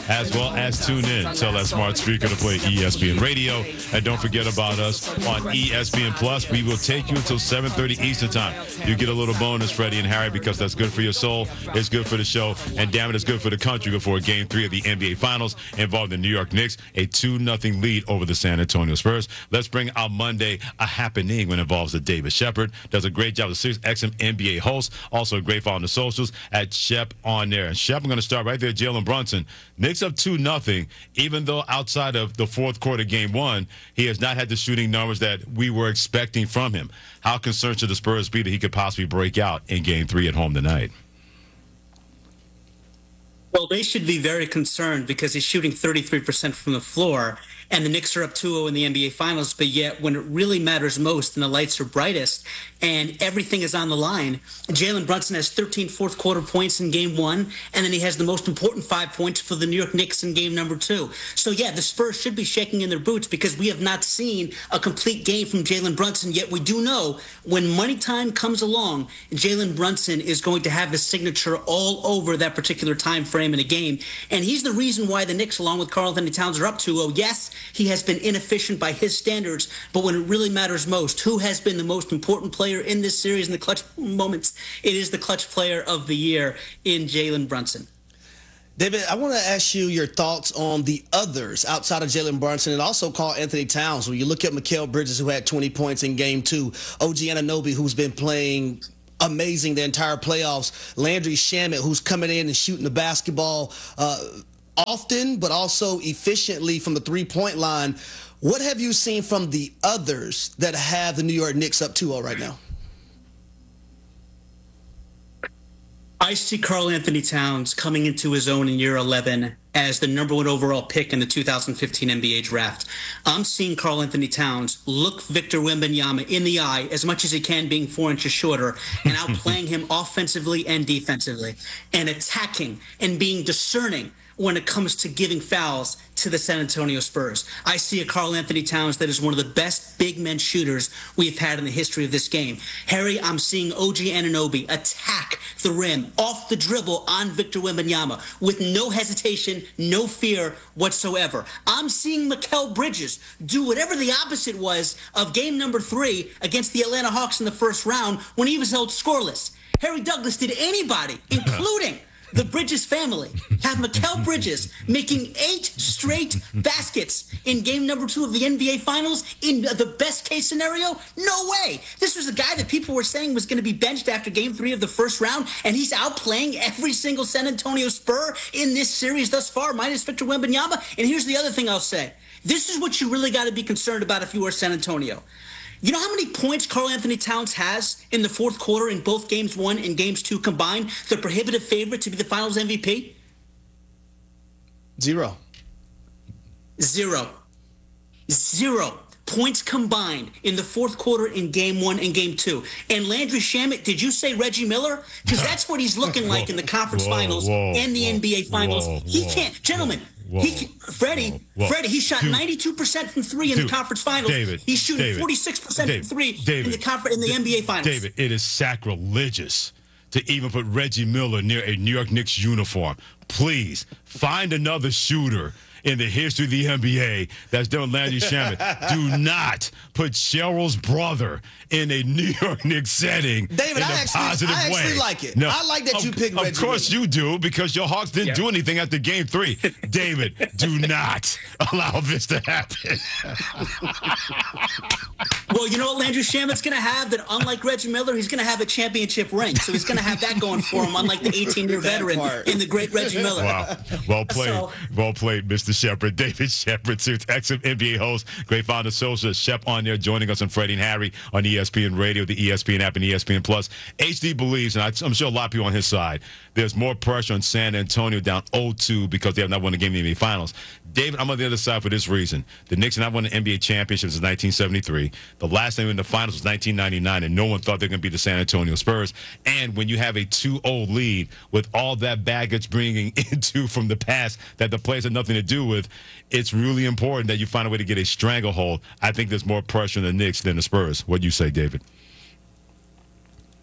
as well as tune in. Tell that smart speaker to play ESPN Radio. And don't forget about us on ESPN Plus. We will take you until 7:30 Eastern Time. You get a little bonus, Freddie and Harry, because that's good for your soul. It's good for the show. And damn it, it's good for the country before Game 3 of the NBA Finals involving the New York Knicks. A 2-0 lead over the San Antonio Spurs. Let's bring our Monday a happening when it involves the David Shepard. Does a great job as a 6XM NBA host. Also a great follow on the socials at Shep on there. And Shep, I'm going to start right there. Jalen Brunson. Knicks up 2-0, even though outside of the fourth quarter game one, he has not had the shooting numbers that we were expecting from him. How concerned should the Spurs be that he could possibly break out in Game 3 at home tonight? Well, they should be very concerned because he's shooting 33% from the floor, and the Knicks are up 2-0 in the NBA Finals, but yet when it really matters most and the lights are brightest and everything is on the line, Jalen Brunson has 13 fourth-quarter points in Game 1, and then he has the most important 5 points for the New York Knicks in Game number 2. So, yeah, the Spurs should be shaking in their boots because we have not seen a complete game from Jalen Brunson, yet we do know when money time comes along, Jalen Brunson is going to have his signature all over that particular time frame in a game, and he's the reason why the Knicks, along with Karl-Anthony Towns, are up 2-0. Yes, he has been inefficient by his standards, but when it really matters most, who has been the most important player in this series in the clutch moments? It is the clutch player of the year in Jalen Brunson. David, I want to ask you your thoughts on the others outside of Jalen Brunson and also Karl-Anthony Towns. When you look at Mikal Bridges, who had 20 points in Game 2, OG Anunoby, who's been playing amazing the entire playoffs, Landry Shamet, who's coming in and shooting the basketball often but also efficiently from the three-point line. What have you seen from the others that have the New York Knicks up 2-0 right now? I see Karl-Anthony Towns coming into his own in year 11 as the number 1 overall pick in the 2015 NBA draft. I'm seeing Karl-Anthony Towns look Victor Wembanyama in the eye as much as he can, being 4 inches shorter, and outplaying him offensively and defensively, and attacking and being discerning when it comes to giving fouls to the San Antonio Spurs. I see a Karl-Anthony Towns that is one of the best big men shooters we've had in the history of this game. Harry, I'm seeing OG Anunoby attack the rim off the dribble on Victor Wembanyama with no hesitation, no fear whatsoever. I'm seeing Mikal Bridges do whatever the opposite was of game number 3 against the Atlanta Hawks in the first round when he was held scoreless. Harry Douglas did anybody, including the Bridges family, have Mikal Bridges making 8 straight baskets in game number 2 of the NBA Finals in the best case scenario? No way. This was a guy that people were saying was going to be benched after game 3 of the first round, and he's outplaying every single San Antonio Spur in this series thus far, minus Victor Wembanyama. And here's the other thing I'll say. This is what you really got to be concerned about if you are San Antonio. You know how many points Karl-Anthony Towns has in the fourth quarter in both Games 1 and Games 2 combined? The prohibitive favorite to be the Finals MVP? 0. 0 points combined in the fourth quarter in Game 1 and Game 2. And Landry Shamet, did you say Reggie Miller? Because that's what he's looking like in the conference finals and the NBA Finals. He can't. Gentlemen, Freddie, he shot 92% from 3 in the conference finals. He's shooting 46% from 3 in the NBA Finals. David, it is sacrilegious to even put Reggie Miller near a New York Knicks uniform. Please, find another shooter in the history of the NBA that's done Landry Shamet. Do not put Cheryl's brother in a New York Knicks setting David, in a positive way. I actually like it. No, I like that you picked Reggie Of course Miller. you do, because your Hawks didn't do anything after Game 3. David, do not allow this to happen. Well, you know what Landry Shamet's going to have? That unlike Reggie Miller, he's going to have a championship ring. So he's going to have that going for him, unlike the 18-year veteran in the great Reggie Miller. Wow. Well played. Well played, Mr. Shepard. David Shepard, excellent NBA host, great founder, social. Shep on there joining us on Freddie and Harry on ESPN Radio, the ESPN app, and ESPN Plus. HD believes, and I'm sure a lot of people on his side, there's more pressure on San Antonio down 0-2 because they have not won a game in the NBA Finals. David, I'm on the other side for this reason. The Knicks have not won an NBA championship since 1973. The last time in the finals was 1999, and no one thought they were going to be the San Antonio Spurs. And when you have a 2-0 lead with all that baggage bringing into from the past that the players had nothing to do with, it's really important that you find a way to get a stranglehold. I think there's more pressure on the Knicks than the Spurs. What do you say, David?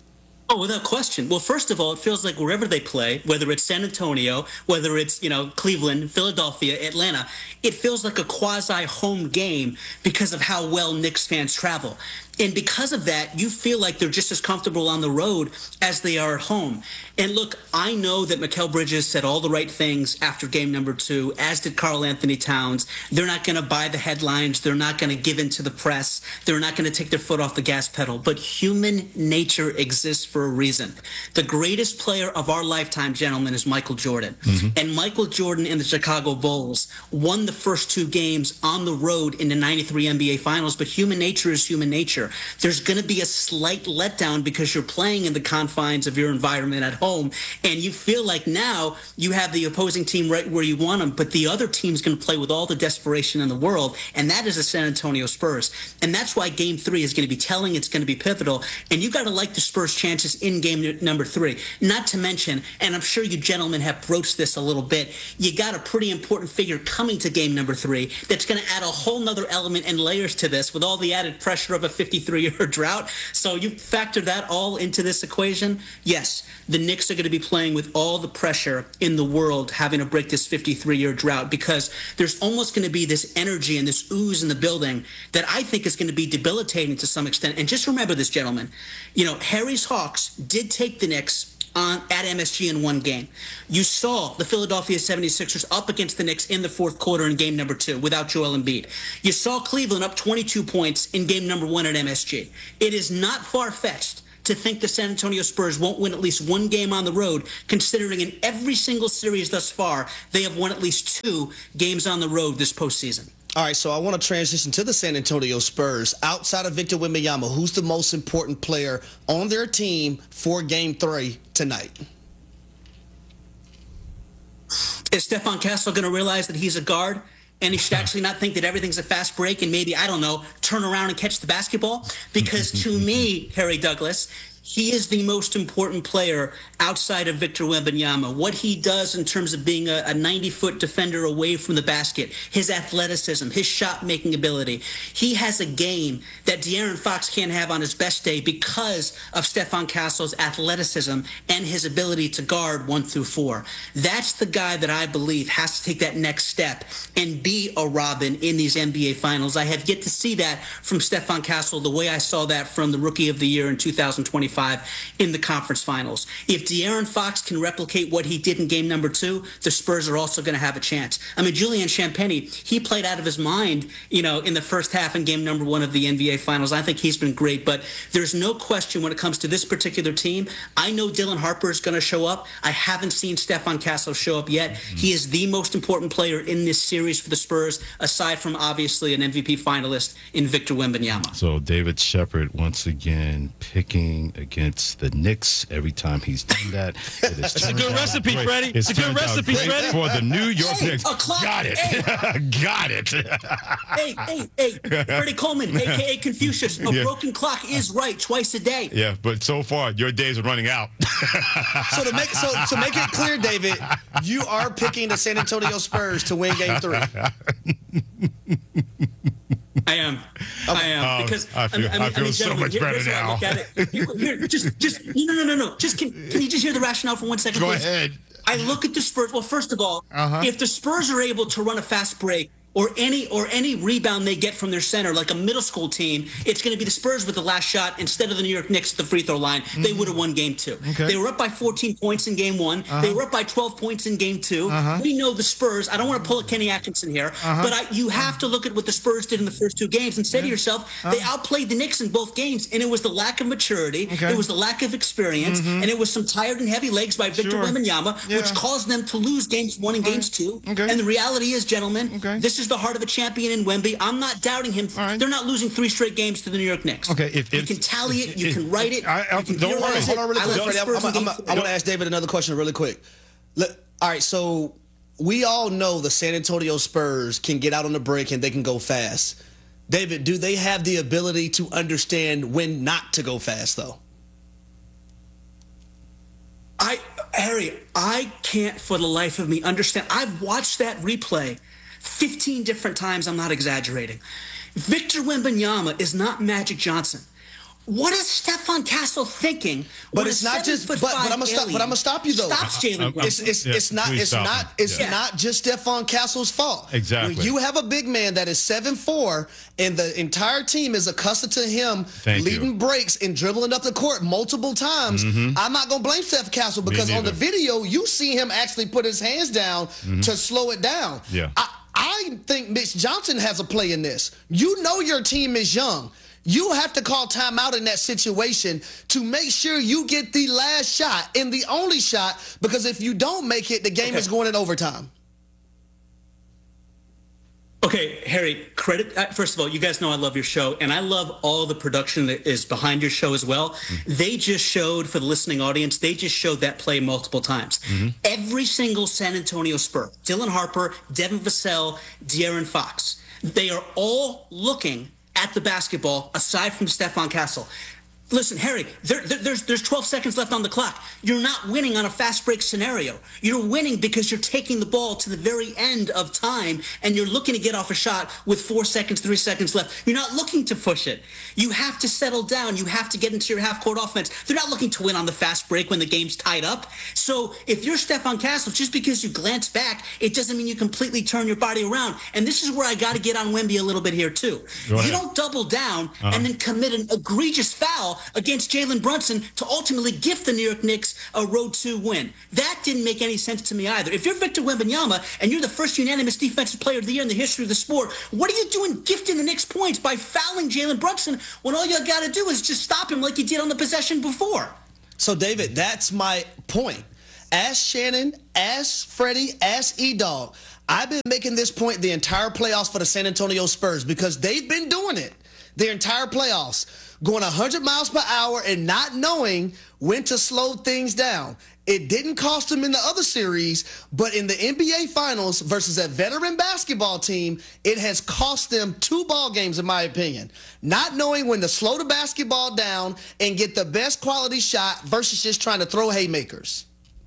Oh, without question. Well, first of all, it feels like wherever they play, whether it's San Antonio, whether it's, Cleveland, Philadelphia, Atlanta, it feels like a quasi home game because of how well Knicks fans travel. And because of that, you feel like they're just as comfortable on the road as they are at home. And look, I know that Mikal Bridges said all the right things after game number 2, as did Karl Anthony Towns. They're not going to buy the headlines. They're not going to give in to the press. They're not going to take their foot off the gas pedal. But human nature exists for a reason. The greatest player of our lifetime, gentlemen, is Michael Jordan. And Michael Jordan and the Chicago Bulls won the first 2 games on the road in the 93 NBA Finals. But human nature is human nature. There's going to be a slight letdown because you're playing in the confines of your environment at home, and you feel like now you have the opposing team right where you want them, but the other team's going to play with all the desperation in the world, and that is the San Antonio Spurs. And that's why Game 3 is going to be telling, it's going to be pivotal, and you got to like the Spurs' chances in game number 3. Not to mention, and I'm sure you gentlemen have broached this a little bit, you got a pretty important figure coming to game number 3 that's going to add a whole nother element and layers to this with all the added pressure of a 53-year drought. So you factor that all into this equation. Yes, the Knicks are going to be playing with all the pressure in the world having to break this 53-year drought because there's almost going to be this energy and this ooze in the building that I think is going to be debilitating to some extent. And just remember this, gentlemen. Harry's Hawks did take the Knicks at MSG in 1 game. You saw the Philadelphia 76ers up against the Knicks in the 4th quarter in game number 2 without Joel Embiid. You saw Cleveland up 22 points in game number 1 at MSG. It is not far-fetched to think the San Antonio Spurs won't win at least 1 game on the road, considering in every single series thus far, they have won at least 2 games on the road this postseason. All right, so I want to transition to the San Antonio Spurs. Outside of Victor Wembanyama, who's the most important player on their team for Game 3 tonight? Is Stephon Castle going to realize that he's a guard and he should actually not think that everything's a fast break and maybe, I don't know, turn around and catch the basketball? Because to me, Harry Douglas, he is the most important player outside of Victor Wembanyama. What he does in terms of being a 90-foot defender away from the basket, his athleticism, his shot-making ability. He has a game that De'Aaron Fox can't have on his best day because of Stephon Castle's athleticism and his ability to guard 1 through 4. That's the guy that I believe has to take that next step and be a Robin in these NBA Finals. I have yet to see that from Stephon Castle the way I saw that from the Rookie of the Year in 2025 in the conference finals. If De'Aaron Fox can replicate what he did in game number 2, the Spurs are also going to have a chance. I mean, Julian Champagnie, he played out of his mind, in the first half in game number 1 of the NBA Finals. I think he's been great, but there's no question when it comes to this particular team. I know Dylan Harper is going to show up. I haven't seen Stephon Castle show up yet. He is the most important player in this series for the Spurs, aside from obviously an MVP finalist in Victor Wembanyama. So David Shepard once again picking against the Knicks every time he's done that. It's a good recipe, Freddie. It's a good recipe, Freddie. For the New York Knicks. Got it. Got it. Hey, Freddie Coleman, a.k.a. Confucius. A broken clock is right twice a day. Yeah, but so far, your days are running out. So to make it clear, David, you are picking the San Antonio Spurs to win Game 3. I am because I feel so much better now. Here, just no. Just can you just hear the rationale for 1 second? Go please? ahead. I look at the Spurs. Well, first of all, if the Spurs are able to run a fast break or any rebound they get from their center, like a middle school team, it's going to be the Spurs with the last shot instead of the New York Knicks at the free throw line. They would have won Game 2. Okay. They were up by 14 points in Game 1. They were up by 12 points in Game 2. We know the Spurs. I don't want to pull a Kenny Atkinson here, but you have to look at what the Spurs did in the first 2 games and say to yourself, they outplayed the Knicks in both games, and it was the lack of maturity, it was the lack of experience, and it was some tired and heavy legs by Victor Wembanyama, which caused them to lose Games 1 and Games 2. And the reality is, gentlemen, this is the heart of a champion in Wemby. I'm not doubting him. They're not losing 3 straight games to the New York Knicks. Okay, you can tally it, you can write it. Don't worry. Hold on really quick. I want to ask David another question really quick. All right, so we all know the San Antonio Spurs can get out on the break and they can go fast. David, do they have the ability to understand when not to go fast, though? Harry, I can't for the life of me understand. I've watched that replay 15 different times. I'm not exaggerating. Victor Wembanyama is not Magic Johnson. What is Stephon Castle thinking? But it's not just. But I'm gonna stop you though. Stops Jalen Brunson. It's not just Stephon Castle's fault. Exactly. When you have a big man that is 7'4", and the entire team is accustomed to him leading breaks and dribbling up the court multiple times, I'm not gonna blame Steph Castle because on the video you see him actually put his hands down to slow it down. Yeah. I think Mitch Johnson has a play in this. You know your team is young. You have to call timeout in that situation to make sure you get the last shot and the only shot, because if you don't make it, the game is going in overtime. Okay, Harry, credit. First of all, you guys know I love your show, and I love all the production that is behind your show as well. They just showed, for the listening audience, they just showed that play multiple times. Every single San Antonio Spur, Dylan Harper, Devin Vassell, De'Aaron Fox, they are all looking at the basketball aside from Stephon Castle. Listen, Harry, there's 12 seconds left on the clock. You're not winning on a fast break scenario. You're winning because you're taking the ball to the very end of time and you're looking to get off a shot with 4 seconds, 3 seconds left. You're not looking to push it. You have to settle down. You have to get into your half-court offense. They're not looking to win on the fast break when the game's tied up. So if you're Stephon Castle, just because you glance back, it doesn't mean you completely turn your body around. And this is where I got to get on Wemby a little bit here, too. You don't double down and then commit an egregious foul against Jalen Brunson to ultimately gift the New York Knicks a road 2 win. That didn't make any sense to me either. If you're Victor Wembanyama and you're the first unanimous defensive player of the year in the history of the sport, what are you doing gifting the Knicks points by fouling Jalen Brunson when all you got to do is just stop him like you did on the possession before? So, David, that's my point. Ask Shannon, ask Freddie, ask E-Dog. I've been making this point the entire playoffs for the San Antonio Spurs because they've been doing it the entire playoffs, going 100 miles per hour and not knowing when to slow things down. It didn't cost them in the other series, but in the NBA Finals versus a veteran basketball team, it has cost them 2 ball games, in my opinion. Not knowing when to slow the basketball down and get the best quality shot versus just trying to throw haymakers.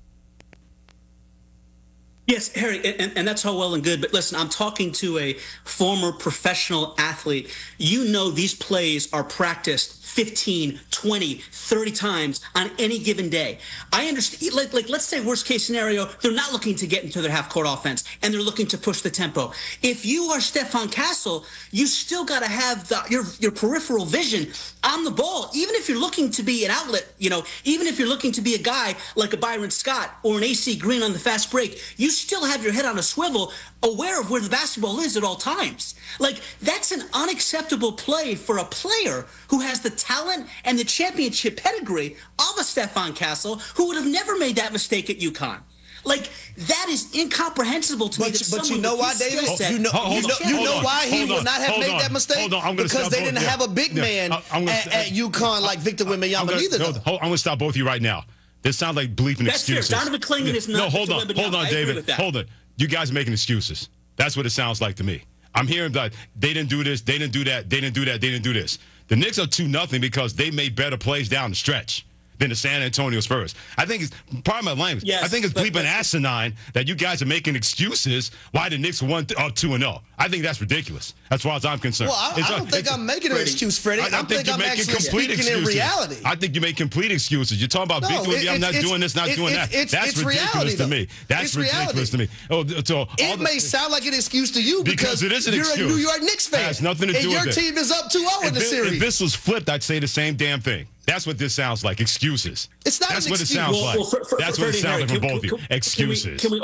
Yes, Harry, and that's all well and good. But listen, I'm talking to a former professional athlete. You know these plays are practiced 15, 20, 30 times on any given day. I understand, like let's say worst case scenario, they're not looking to get into their half-court offense, and they're looking to push the tempo. If you are Stephon Castle, you still got to have your peripheral vision on the ball, even if you're looking to be an outlet, even if you're looking to be a guy like a Byron Scott or an AC Green on the fast break, you still have your head on a swivel, aware of where the basketball is at all times. Like, that's an unacceptable play for a player who has the talent and the championship pedigree of a Stephon Castle, who would have never made that mistake at UConn. Like, that is incomprehensible to me. But you know why, David? You know why he would not have made that mistake? Because they didn't have a big man at UConn like Victor Wembanyama either. I'm going to stop both of you right now. This sounds like bleeping excuses. That's fair. Donovan Clingan is not. No, hold on, David. Hold on. You guys are making excuses. That's what it sounds like to me. I'm hearing that they didn't do this, they didn't do that, they didn't do that, they didn't do this. The Knicks are 2-0 because they made better plays down the stretch than the San Antonio Spurs. I think it's part of my language. Yes, I think it's bleeping asinine that you guys are making excuses why the Knicks won 2-0. I think that's ridiculous as far as I'm concerned. Well, I don't think I'm making an excuse, Freddie. I think I'm actually speaking in reality. I think you make complete excuses. You're talking about I'm not doing this, not doing that. That's ridiculous to me. That's ridiculous to me. It may sound like an excuse to you because it is an excuse. You're a New York Knicks fan. It has nothing to do with it. And your team is up 2-0 in the series. If this was flipped, I'd say the same damn thing. That's what this sounds like. Excuses. It's not That's an what excuse. it sounds like. That's what it sounds like from both of you. Excuses. Can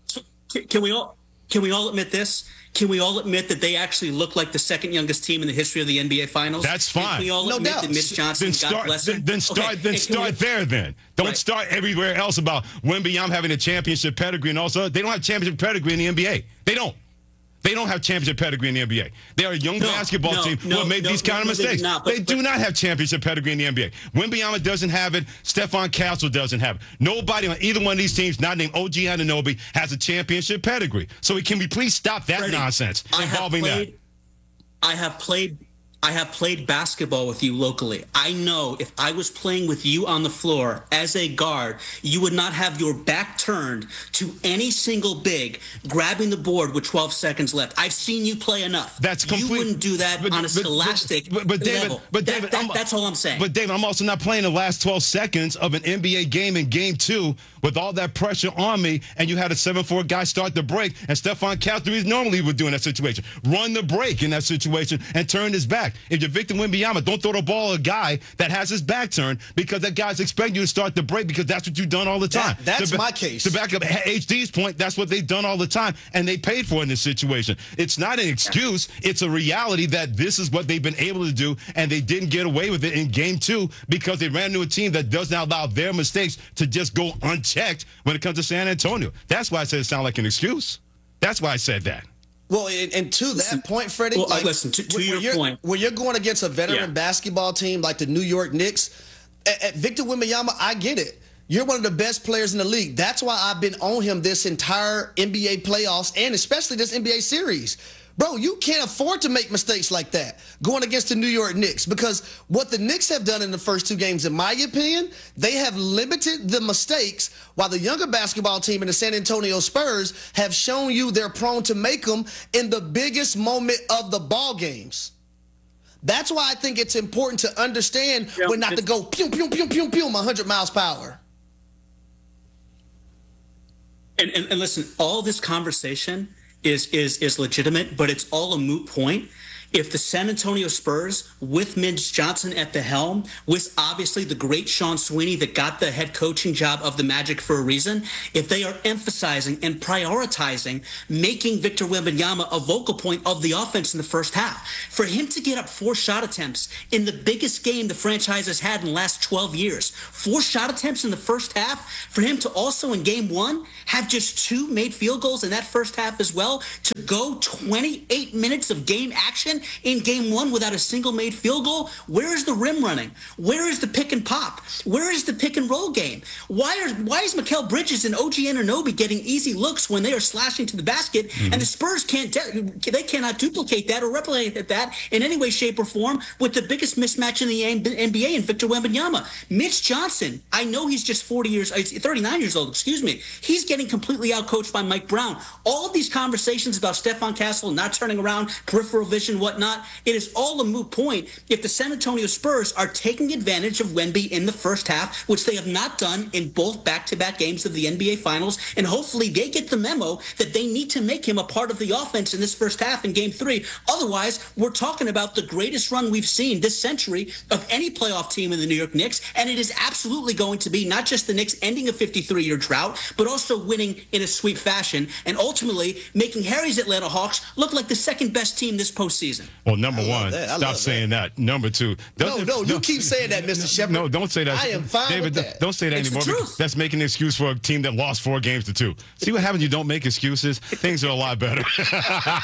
we all admit this? Can we all admit that they actually look like the second youngest team in the history of the NBA Finals? That's fine. And can we all admit that Mitch Johnson, God bless him? Then start there. Don't start everywhere else about Wembanyama having a championship pedigree and also they don't have championship pedigree in the NBA. They don't. They don't have championship pedigree in the NBA. They are a young basketball team who have made these kind of mistakes. They do not have championship pedigree in the NBA. Wembanyama doesn't have it. Stephon Castle doesn't have it. Nobody on either one of these teams, not named OG Anunoby, has a championship pedigree. So can we please stop that nonsense involving that? I have played I have played basketball with you locally. I know if I was playing with you on the floor as a guard, you would not have your back turned to any single big grabbing the board with 12 seconds left. I've seen you play enough. That's complete. You wouldn't do that on a scholastic level. David, that's all I'm saying. But David, I'm also not playing the last 12 seconds of an NBA game in Game 2 with all that pressure on me, and you had a 7-4 guy start the break, and Stephon Castle normally would do in that situation. Run the break in that situation and turn his back. If you're Victor Wembanyama, don't throw the ball at a guy that has his back turned, because that guy's expecting you to start the break, because that's what you've done all the time. That's my case. To back up HD's point, that's what they've done all the time, and they paid for it in this situation. It's not an excuse. It's a reality that this is what they've been able to do, and they didn't get away with it in Game 2 because they ran into a team that does not allow their mistakes to just go unchecked when it comes to San Antonio. That's why I said it sounded like an excuse. That's why I said that. Well, and to that point, Freddie, well, listen, to your point. When you're going against a veteran basketball team like the New York Knicks, at Victor Wembanyama, I get it. You're one of the best players in the league. That's why I've been on him this entire NBA playoffs and especially this NBA series. Bro, you can't afford to make mistakes like that going against the New York Knicks, because what the Knicks have done in the first 2 games, in my opinion, they have limited the mistakes, while the younger basketball team in the San Antonio Spurs have shown you they're prone to make them in the biggest moment of the ball games. That's why I think it's important to understand when not to go pew, pew, pew, pew, pew, 100 miles per hour. And listen, all this conversation is legitimate, but it's all a moot point. If the San Antonio Spurs, with Mitch Johnson at the helm, with obviously the great Sean Sweeney that got the head coaching job of the Magic for a reason, if they are emphasizing and prioritizing making Victor Wembanyama a vocal point of the offense in the first half, for him to get up 4 shot attempts in the biggest game the franchise has had in the last 12 years, 4 shot attempts in the first half, for him to also in Game 1 have just 2 made field goals in that first half as well, to go 28 minutes of game action in Game 1 without a single made field goal. Where is the rim running? Where is the pick and pop? Where is the pick and roll game? Why is Mikal Bridges and OG Anunoby getting easy looks when they are slashing to the basket, and the Spurs cannot duplicate that or replicate that in any way, shape, or form with the biggest mismatch in the NBA in Victor Wembanyama? Mitch Johnson, I know he's just 39 years old, excuse me. He's getting completely outcoached by Mike Brown. All of these conversations about Stephon Castle not turning around, peripheral vision, whatnot, it is all a moot point if the San Antonio Spurs are taking advantage of Wemby in the first half, which they have not done in both back-to-back games of the NBA Finals, and hopefully they get the memo that they need to make him a part of the offense in this first half in Game 3. Otherwise, we're talking about the greatest run we've seen this century of any playoff team in the New York Knicks, and it is absolutely going to be not just the Knicks ending a 53-year drought, but also winning in a sweep fashion, and ultimately making Harry's Atlanta Hawks look like the second-best team this postseason. Well, number one, stop saying that. Number two, you keep saying that, Mr. Shepard. No, don't say that. I am fine David, with that. Don't say that It's anymore. the truth. That's making an excuse for a team that lost 4 games to 2. See what happens? You don't make excuses. Things are a lot better. Keep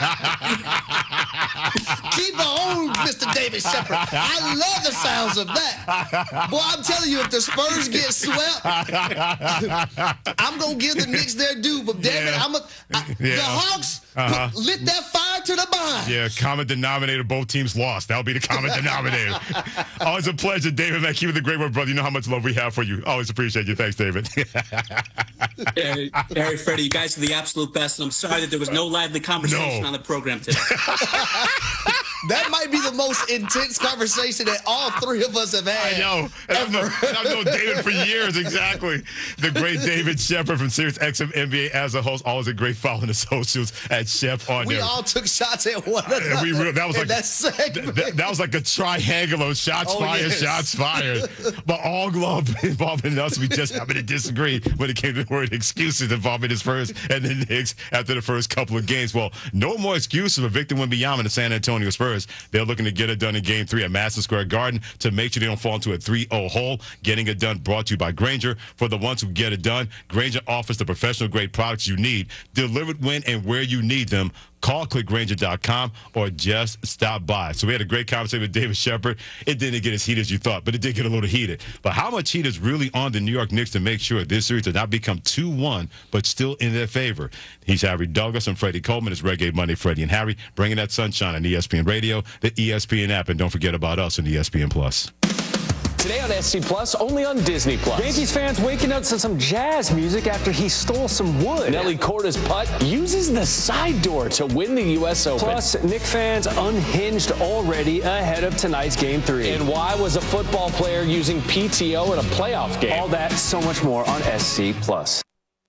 on, Mr. David Shepard. I love the sounds of that. Boy, I'm telling you, if the Spurs get swept, I'm going to give the Knicks their due. But damn it, the Hawks lit that fire to the behind. Yeah, common denominator, both teams lost. That'll be the common denominator. Always a pleasure, David. Man, keep it the great work, brother. You know how much love we have for you. Always appreciate you. Thanks, David. Harry, Freddie, you guys are the absolute best, and I'm sorry that there was no lively conversation on the program today. That might be the most intense conversation that all 3 of us have had. I know. And I've known David for years, exactly. The great David Shepard from Sirius XM NBA as a host. Always a great follow on the socials at Shep on We there. all took shots at one another. That was like a triangle of shots fired, shots fired. But all glove involving us. We just happened to disagree when it came to the word excuses involving his first and the Knicks after the first couple of games. Well, no more excuses for Victor Wembanyama and the San Antonio Spurs. They're looking to get it done in Game 3 at Madison Square Garden to make sure they don't fall into a 3-0 hole. Getting it done brought to you by Grainger. For the ones who get it done, Grainger offers the professional-grade products you need, delivered when and where you need them. Call clickgranger.com or just stop by. So we had a great conversation with David Shepard. It didn't get as heated as you thought, but it did get a little heated. But how much heat is really on the New York Knicks to make sure this series does not become 2-1, but still in their favor? He's Harry Douglas and Freddie Coleman. It's Reggae Monday, Freddie and Harry, bringing that sunshine on ESPN Radio, the ESPN app, and don't forget about us on ESPN Plus. Today on SC Plus, only on Disney Plus. Yankees fans waking up to some jazz music after he stole some wood. Nelly Corda's putt uses the side door to win the U.S. Open. Plus, Knick fans unhinged already ahead of tonight's Game 3. And why was a football player using PTO in a playoff game? All that, so much more on SC Plus.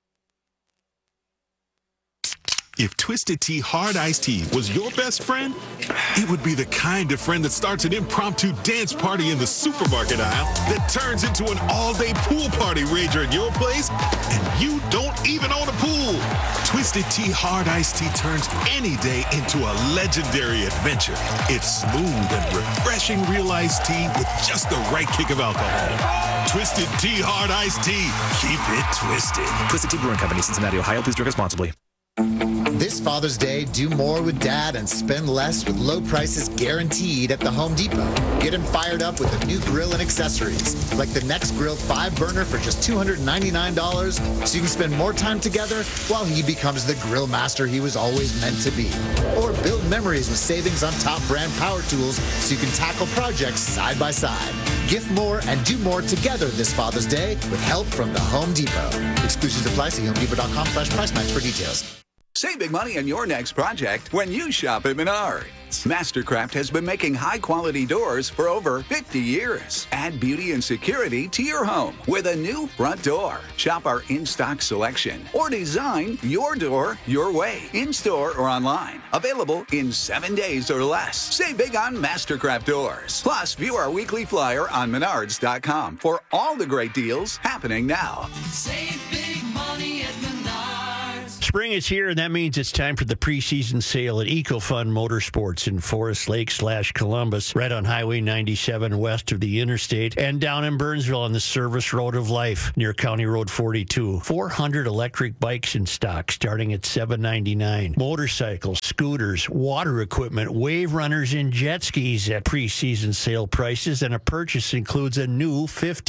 If Twisted Tea Hard Iced Tea was your best friend, it would be the kind of friend that starts an impromptu dance party in the supermarket aisle that turns into an all-day pool party rager at your place, and you don't even own a pool. Twisted Tea Hard Iced Tea turns any day into a legendary adventure. It's smooth and refreshing real iced tea with just the right kick of alcohol. Twisted Tea Hard Iced Tea. Keep it twisted. Twisted Tea Brewing Company, Cincinnati, Ohio. Please drink responsibly. This Father's Day, do more with Dad and spend less with low prices guaranteed at the Home Depot. Get him fired up with a new grill and accessories, like the Next Grill 5-burner for just $299, so you can spend more time together while he becomes the grill master he was always meant to be. Or build memories with savings on top brand power tools so you can tackle projects side by side. Gift more and do more together this Father's Day with help from the Home Depot. Exclusions apply. See HomeDepot.com/price match for details. Save big money on your next project when you shop at Menards. Mastercraft has been making high-quality doors for over 50 years. Add beauty and security to your home with a new front door. Shop our in-stock selection or design your door your way, in-store or online. Available in 7 days or less. Save big on Mastercraft doors. Plus, view our weekly flyer on Menards.com for all the great deals happening now. Save big money at Menards. Spring is here, and that means it's time for the preseason sale at EcoFun Motorsports in Forest Lake/Columbus, right on Highway 97 west of the interstate, and down in Burnsville on the Service Road of Life near County Road 42. 400 electric bikes in stock starting at $799. Motorcycles, scooters, water equipment, wave runners, and jet skis at preseason sale prices, and a purchase includes a new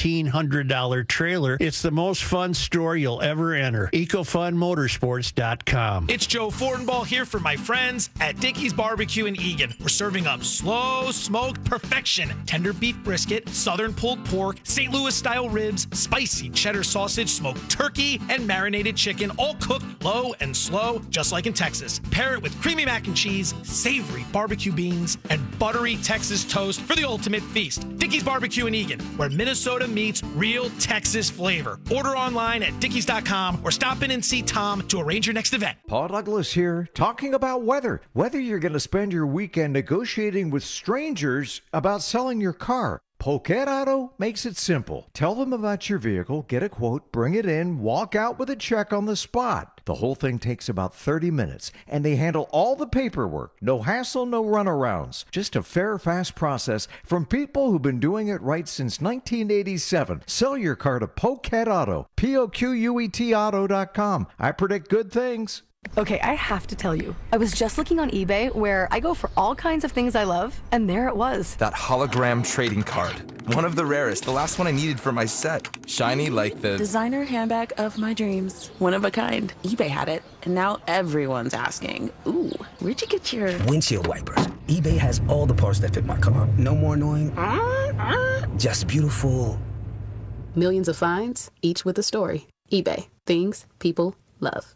$1,500 trailer. It's the most fun store you'll ever enter. EcoFun Motorsports. It's Joe Fortenbaugh here for my friends at Dickey's Barbecue in Eagan. We're serving up slow smoked perfection, tender beef brisket, southern pulled pork, St. Louis style ribs, spicy cheddar sausage, smoked turkey, and marinated chicken, all cooked low and slow, just like in Texas. Pair it with creamy mac and cheese, savory barbecue beans, and buttery Texas toast for the ultimate feast. Dickey's Barbecue in Eagan, where Minnesota meets real Texas flavor. Order online at dickeys.com or stop in and see Tom to arrange your next event. Paul Douglas here, talking about weather. Whether you're going to spend your weekend negotiating with strangers about selling your car, Poquet Auto makes it simple. Tell them about your vehicle, get a quote, bring it in, walk out with a check on the spot. The whole thing takes about 30 minutes, and they handle all the paperwork. No hassle, no runarounds. Just a fair, fast process from people who've been doing it right since 1987. Sell your car to Poquet Auto, Poquet Auto.com. I predict good things. Okay, I have to tell you, I was just looking on eBay where I go for all kinds of things I love, and there it was. That hologram trading card. One of the rarest, the last one I needed for my set. Shiny like the designer handbag of my dreams. One of a kind. eBay had it, and now everyone's asking, ooh, where'd you get your windshield wipers? eBay has all the parts that fit my car. No more annoying, just beautiful. Millions of finds, each with a story. eBay. Things people love.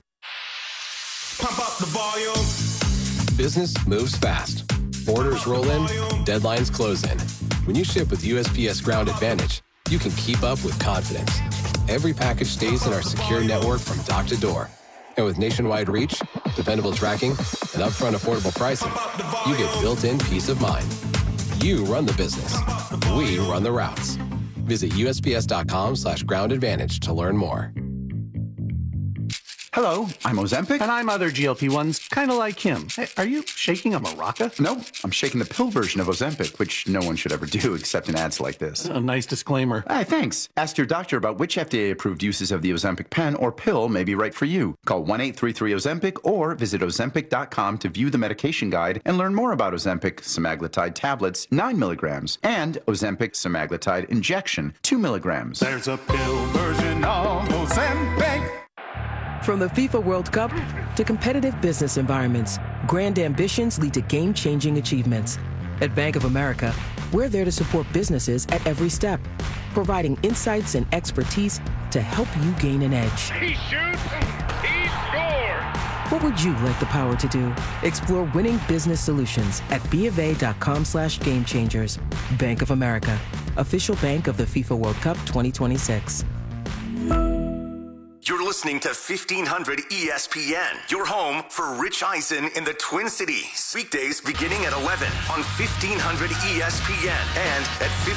Pump up the volume. Business moves fast. Orders roll in, deadlines close in. When you ship with USPS Ground Advantage, you can keep up with confidence. Every package stays in our secure network from dock to door. And with nationwide reach, dependable tracking, and upfront affordable pricing, you get built-in peace of mind. You run the business. We run the routes. Visit USPS.com/groundadvantage to learn more. Hello, I'm Ozempic. And I'm other GLP-1s, kind of like him. Hey, are you shaking a maraca? No, I'm shaking the pill version of Ozempic, which no one should ever do except in ads like this. A nice disclaimer. Hey, thanks. Ask your doctor about which FDA-approved uses of the Ozempic pen or pill may be right for you. Call 1-833-OZEMPIC or visit Ozempic.com to view the medication guide and learn more about Ozempic semaglutide tablets, 9 milligrams, and Ozempic semaglutide injection, 2 milligrams. There's a pill version of Ozempic. From the FIFA World Cup to competitive business environments, grand ambitions lead to game-changing achievements. At Bank of America, we're there to support businesses at every step, providing insights and expertise to help you gain an edge. He shoots, he scores! What would you like the power to do? Explore winning business solutions at BofA.com/gamechangers. Bank of America, official bank of the FIFA World Cup 2026. You're listening to 1500 ESPN, your home for Rich Eisen in the Twin Cities. Weekdays beginning at 11 on 1500 ESPN and at